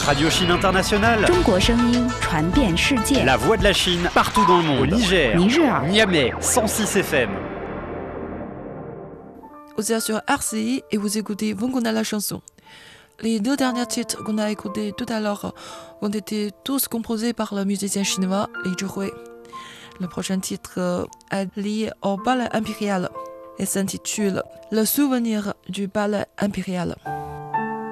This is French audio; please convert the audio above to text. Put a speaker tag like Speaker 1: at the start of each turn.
Speaker 1: Radio Chine Internationale.
Speaker 2: 中国声音传遍世界。
Speaker 1: La voix de la Chine partout dans le monde. Au Niger,
Speaker 2: 尼日尔
Speaker 1: Niamey, 106 FM.
Speaker 3: Vous êtes sur RCI et vous écoutez Vongona la chanson. Les deux derniers titres qu'on a écoutés tout à l'heure ont été tous composés par le musicien chinois Li Zhihui. Le prochain titre est lié au ballet impérial et s'intitule Le souvenir du ballet impérial.